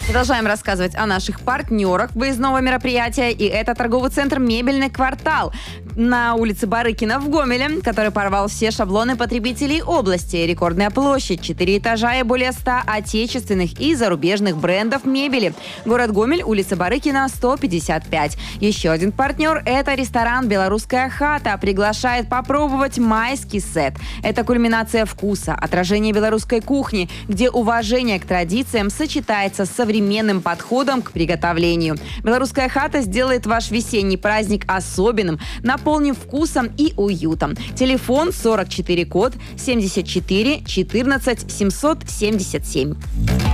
Продолжаем рассказывать о наших партнерах выездного мероприятия. И это торговый центр «Мебельный квартал» на улице Барыкина в Гомеле, который порвал все шаблоны потребителей области. Рекордная площадь, 4 этажа и более 100 отечественных и зарубежных брендов мебели. Город Гомель, улица Барыкина, 155. Еще один партнер – это ресторан «Белорусская хата». Приглашает попробовать майский сет. Это кульминация вкуса, отражение белорусской кухни, где уважение к традициям сочетается с современным подходом к приготовлению. «Белорусская хата» сделает ваш весенний праздник особенным, наполнив вкусом и уютом. Телефон 44 код 74 14 777.